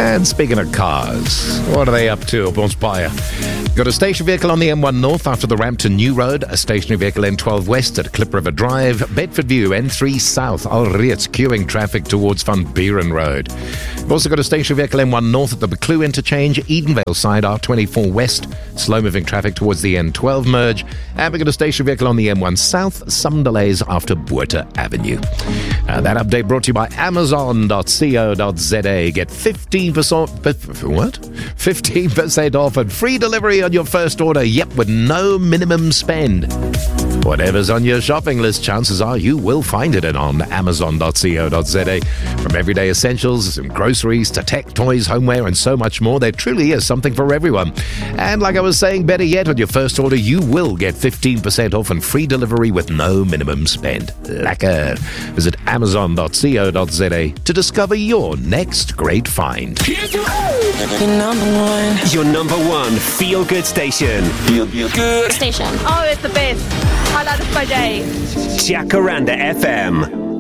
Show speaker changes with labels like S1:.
S1: And speaking of cars, what are they up to up on Spire? Got a station vehicle on the M1 North after the ramp to New Road, a stationary vehicle M12 West at Clip River Drive, Bedford View, N3 South, Alriets, queuing traffic towards Van Buren Road. We've also got a stationary vehicle M1 North at the Buccleuch interchange, Edenvale side, R24 West, slow-moving traffic towards the N12 merge, and we've got a stationary vehicle on the M1 South, some delays after Buerta Avenue. That update brought to you by Amazon.co.za. Get 15% off and free delivery on your first order. Yep, with no minimum spend. Whatever's on your shopping list, chances are you will find it on Amazon.co.za. From everyday essentials and groceries to tech, toys, homeware, and so much more, there truly is something for everyone. And like I was saying, better yet, on your first order, you will get 15% off and free delivery with no minimum spend. Lekker. Visit Amazon.co.za to discover your next great find.
S2: Your number one feel-good station.
S3: Feel good station.
S4: Oh, it's the best. Highlight of my day.
S2: Jacaranda FM.